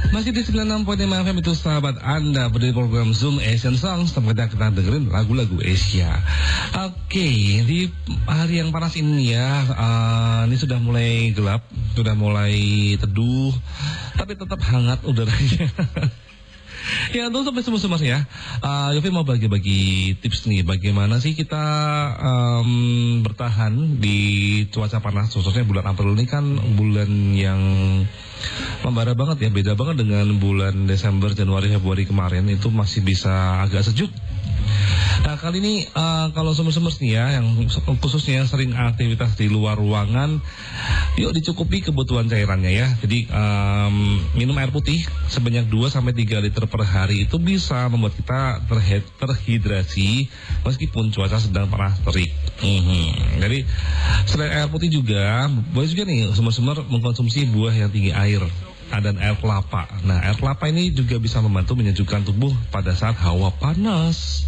Masih di 96.5 FM itu sahabat Anda berdiri program Zoom Asian Songs, tempat kita dengerin lagu-lagu Asia. Oke, di hari yang panas ini ya, ini sudah mulai gelap, sudah mulai teduh, tapi tetap hangat udaranya. Ya, untuk sampai semua ya. Yofi mau bagi-bagi tips nih, bagaimana sih kita bertahan di cuaca panas, khususnya bulan April ini kan bulan yang membara banget ya, beda banget dengan bulan Desember, Januari, Februari kemarin itu masih bisa agak sejuk. Nah kali ini kalau sumber-sumber nih ya, yang khususnya yang sering aktivitas di luar ruangan, yuk dicukupi kebutuhan cairannya ya. Jadi minum air putih sebanyak 2-3 liter per hari itu bisa membuat kita terhidrasi meskipun cuaca sedang panas terik. Jadi selain air putih juga boleh juga nih sumber-sumber mengkonsumsi buah yang tinggi air dan air kelapa. Nah air kelapa ini juga bisa membantu menyejukkan tubuh pada saat hawa panas.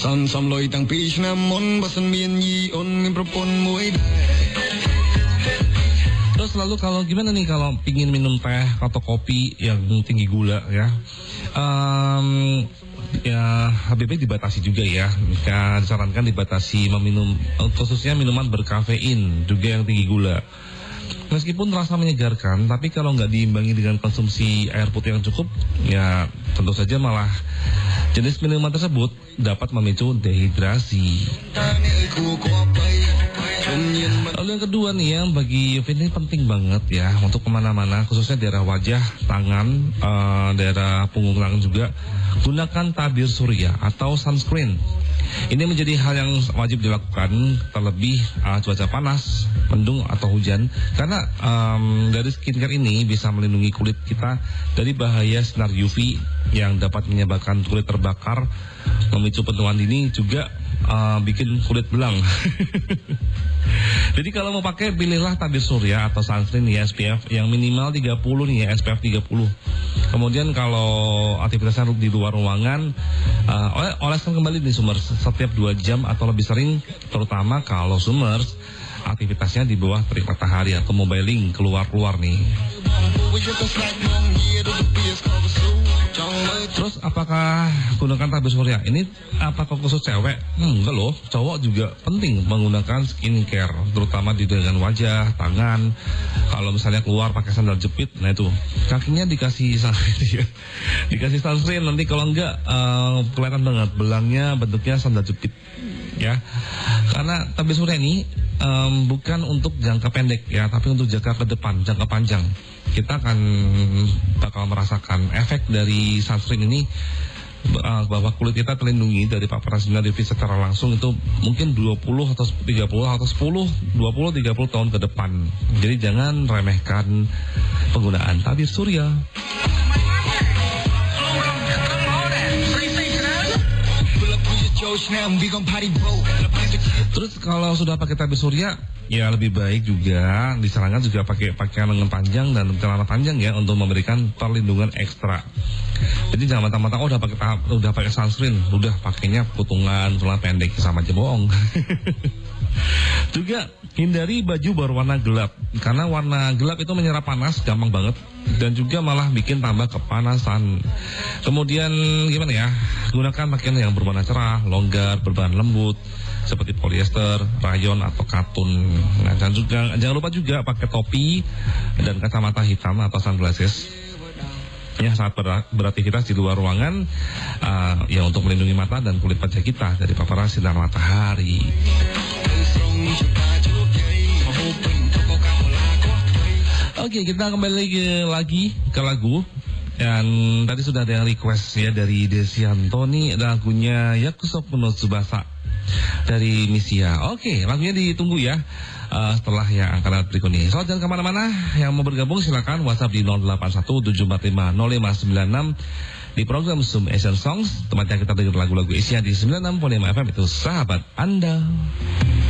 Terus lalu kalau gimana nih kalau pingin minum teh atau kopi yang tinggi gula ya, ya lebih baik dibatasi juga ya. Disarankan dibatasi meminum, khususnya minuman berkafein juga yang tinggi gula. Meskipun rasa menyegarkan, tapi kalau nggak diimbangi dengan konsumsi air putih yang cukup, ya tentu saja malah jenis minuman tersebut dapat memicu dehidrasi. Lalu yang kedua nih yang bagi Yofi ini penting banget ya untuk kemana-mana, khususnya daerah wajah, tangan, daerah punggung tangan juga, gunakan tabir surya atau sunscreen. Ini menjadi hal yang wajib dilakukan terlebih cuaca panas, mendung atau hujan, karena dari skincare ini bisa melindungi kulit kita dari bahaya sinar UV yang dapat menyebabkan kulit terbakar, memicu penuaan dini, juga bikin kulit belang. Jadi kalau mau pakai, pilihlah tabir surya atau sunscreen ya, SPF yang minimal 30 nih ya, SPF 30. Kemudian kalau aktivitasnya di luar ruangan, oleskan kembali nih sumber setiap 2 jam atau lebih sering, terutama kalau sumber aktivitasnya di bawah terik matahari atau mobiling keluar-keluar nih. Terus apakah gunakan tabir surya ini apakah khusus cewek? Enggak loh, cowok juga penting menggunakan skincare, terutama di bagian wajah, tangan. Kalau misalnya keluar pakai sandal jepit, nah itu kakinya dikasih sunscreen, nanti kalau enggak kelihatan banget belangnya bentuknya sandal jepit ya. Karena tabir surya ini bukan untuk jangka pendek ya, tapi untuk jangka ke depan, jangka panjang. Kita akan bakal merasakan efek dari sunscreen ini, bahwa kulit kita terlindungi dari paparan sinar UV secara langsung itu mungkin 20 atau 30 atau 10, 20, 30 tahun ke depan. Jadi jangan remehkan penggunaan tabir surya. Terus kalau sudah pakai tabir surya, ya lebih baik juga disarankan juga pakai pakaian lengan panjang dan celana panjang ya, untuk memberikan perlindungan ekstra. Jadi jangan mentang-mentang udah pakai sunscreen, udah pakainya putungan, celana pendek, sama aja bohong. Juga hindari baju berwarna gelap, karena warna gelap itu menyerap panas gampang banget dan juga malah bikin tambah kepanasan. Kemudian gimana ya? Gunakan pakaian yang berwarna cerah, longgar, berbahan lembut seperti polyester, rayon atau katun. Nah, dan juga jangan lupa juga pakai topi dan kacamata hitam atau sunglasses ya saat beraktivitas di luar ruangan, ya untuk melindungi mata dan kulit wajah kita dari paparan sinar matahari. Oke, kita kembali lagi ke lagu. Dan tadi sudah ada yang request ya dari Desi Antoni, lagunya Yakusoku no Tsubasa dari Misia. Oke, lagunya ditunggu ya setelah yang angkatan berikut ini. So, jangan kemana-mana. Yang mau bergabung silakan WhatsApp di 0817459596 di program Zoom Asian Songs, tempatnya kita dengar lagu-lagu Asia di 96.5 FM itu sahabat Anda.